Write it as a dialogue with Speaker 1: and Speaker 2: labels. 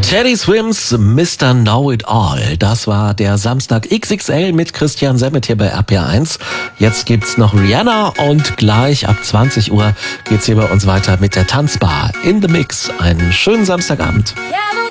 Speaker 1: Teddy Swims Mr. Know-It-All. Das war der Samstag XXL mit Christian Semmet hier bei RPR1. Jetzt gibt's noch Rihanna und gleich ab 20 Uhr geht's hier bei uns weiter mit der Tanzbar in the Mix. Einen schönen Samstagabend.
Speaker 2: Yeah.